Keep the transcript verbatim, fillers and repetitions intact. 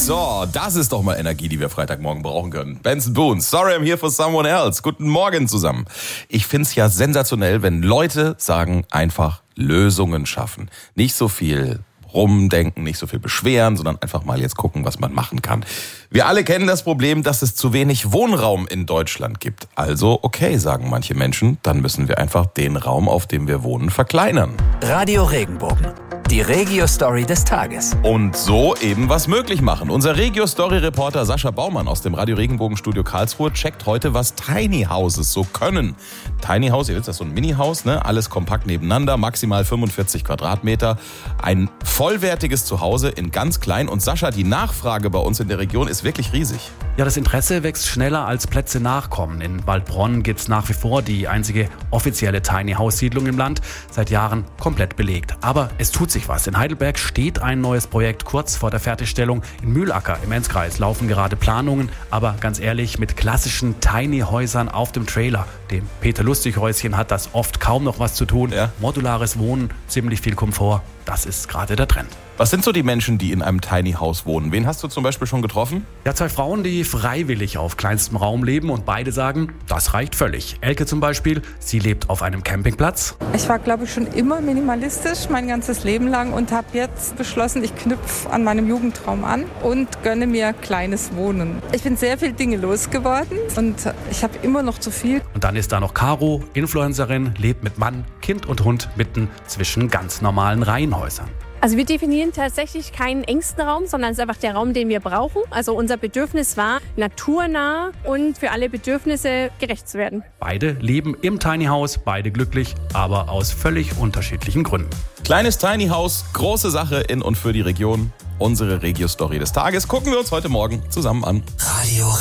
So, das ist doch mal Energie, die wir Freitagmorgen brauchen können. Benson Boone, sorry I'm here for someone else. Guten Morgen zusammen. Ich find's ja sensationell, wenn Leute sagen, einfach Lösungen schaffen. Nicht so viel rumdenken, nicht so viel beschweren, sondern einfach mal jetzt gucken, was man machen kann. Wir alle kennen das Problem, dass es zu wenig Wohnraum in Deutschland gibt. Also okay, sagen manche Menschen, dann müssen wir einfach den Raum, auf dem wir wohnen, verkleinern. Radio Regenbogen, die Regio-Story des Tages. Und so eben was möglich machen. Unser Regio-Story-Reporter Sascha Baumann aus dem Radio Regenbogen-Studio Karlsruhe checkt heute, was Tiny Houses so können. Tiny House, ihr wisst, das ist so ein Mini-Haus, ne? Alles kompakt nebeneinander, maximal fünfundvierzig Quadratmeter. Ein vollwertiges Zuhause in ganz klein. Und Sascha, die Nachfrage bei uns in der Region ist wirklich riesig. Ja, das Interesse wächst schneller als Plätze nachkommen. In Waldbronn gibt es nach wie vor die einzige offizielle Tiny House Siedlung im Land, seit Jahren komplett belegt. Aber es tut sich was. In Heidelberg steht ein neues Projekt kurz vor der Fertigstellung. In Mühlacker im Enzkreis laufen gerade Planungen, aber ganz ehrlich, mit klassischen Tiny Häusern auf dem Trailer, dem Peter Lustig Häuschen, hat das oft kaum noch was zu tun. Ja. Modulares Wohnen, ziemlich viel Komfort, das ist gerade der Trend. Was sind so die Menschen, die in einem Tiny House wohnen? Wen hast du zum Beispiel schon getroffen? Ja, zwei Frauen, die freiwillig auf kleinstem Raum leben und beide sagen, das reicht völlig. Elke zum Beispiel, sie lebt auf einem Campingplatz. Ich war, glaube ich, schon immer minimalistisch mein ganzes Leben lang und habe jetzt beschlossen, ich knüpfe an meinem Jugendtraum an und gönne mir kleines Wohnen. Ich bin sehr viele Dinge losgeworden und ich habe immer noch zu viel. Und dann ist da noch Caro, Influencerin, lebt mit Mann, Kind und Hund mitten zwischen ganz normalen Reihenhäusern. Also wir definieren tatsächlich keinen engsten Raum, sondern es ist einfach der Raum, den wir brauchen. Also unser Bedürfnis war, naturnah und für alle Bedürfnisse gerecht zu werden. Beide leben im Tiny House, beide glücklich, aber aus völlig unterschiedlichen Gründen. Kleines Tiny House, große Sache in und für die Region. Unsere Regio-Story des Tages gucken wir uns heute Morgen zusammen an. Radio